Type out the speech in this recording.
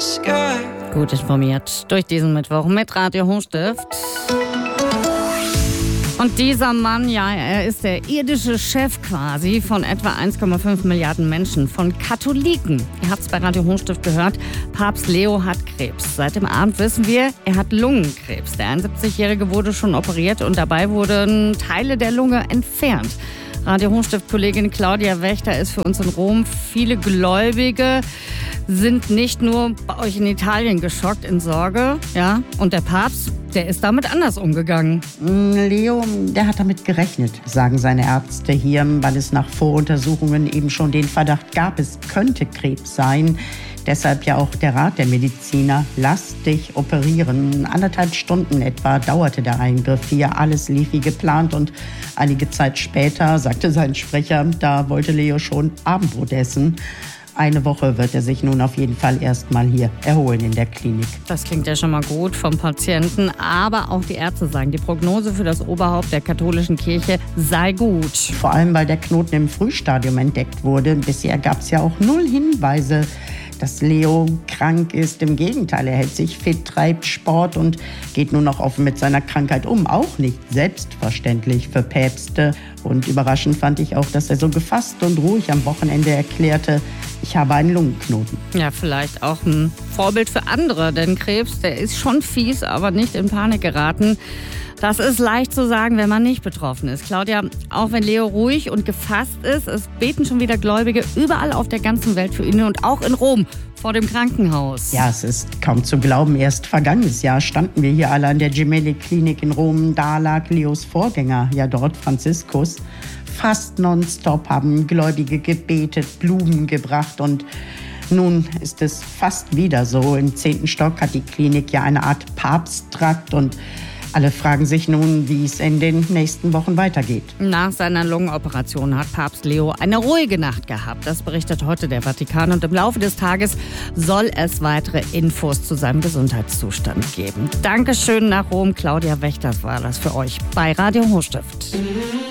sky. Gut informiert durch diesen Mittwoch mit Radio Hochstift. Und dieser Mann, ja, er ist der irdische Chef quasi von etwa 1,5 Milliarden Menschen, von Katholiken. Ihr habt es bei Radio Hochstift gehört, Papst Leo hat Krebs. Seit dem Abend wissen wir, er hat Lungenkrebs. Der 71-Jährige wurde schon operiert und dabei wurden Teile der Lunge entfernt. Radio Hochstift-Kollegin Claudia Wächter ist für uns in Rom. Viele Gläubige sind nicht nur bei euch in Italien geschockt, in Sorge, ja, und der Papst, der ist damit anders umgegangen. Leo, der hat damit gerechnet, sagen seine Ärzte hier, weil es nach Voruntersuchungen eben schon den Verdacht gab, es könnte Krebs sein. Deshalb ja auch der Rat der Mediziner, lass dich operieren. 1,5 Stunden etwa dauerte der Eingriff hier. Alles lief wie geplant und einige Zeit später, sagte sein Sprecher, da wollte Leo schon Abendbrot essen. Eine Woche wird er sich nun auf jeden Fall erstmal hier erholen in der Klinik. Das klingt ja schon mal gut vom Patienten, aber auch die Ärzte sagen, die Prognose für das Oberhaupt der katholischen Kirche sei gut. Vor allem, weil der Knoten im Frühstadium entdeckt wurde. Bisher gab es ja auch 0 Hinweise, dass Leo krank ist. Im Gegenteil, er hält sich fit, treibt Sport und geht nun noch offen mit seiner Krankheit um. Auch nicht selbstverständlich für Päpste. Und überraschend fand ich auch, dass er so gefasst und ruhig am Wochenende erklärte, ich habe einen Lungenknoten. Ja, vielleicht auch ein Vorbild für andere, denn Krebs, der ist schon fies, aber nicht in Panik geraten. Das ist leicht zu sagen, wenn man nicht betroffen ist. Claudia, auch wenn Leo ruhig und gefasst ist, es beten schon wieder Gläubige überall auf der ganzen Welt für ihn und auch in Rom vor dem Krankenhaus. Ja, es ist kaum zu glauben. Erst vergangenes Jahr standen wir hier alle an der Gemelli-Klinik in Rom. Da lag Leos Vorgänger, ja dort Franziskus. Fast nonstop haben Gläubige gebetet, Blumen gebracht und nun ist es fast wieder so. Im 10. Stock hat die Klinik ja eine Art Papsttrakt und alle fragen sich nun, wie es in den nächsten Wochen weitergeht. Nach seiner Lungenoperation hat Papst Leo eine ruhige Nacht gehabt. Das berichtet heute der Vatikan. Und im Laufe des Tages soll es weitere Infos zu seinem Gesundheitszustand geben. Dankeschön nach Rom. Claudia Wächter war das für euch bei Radio Hochstift.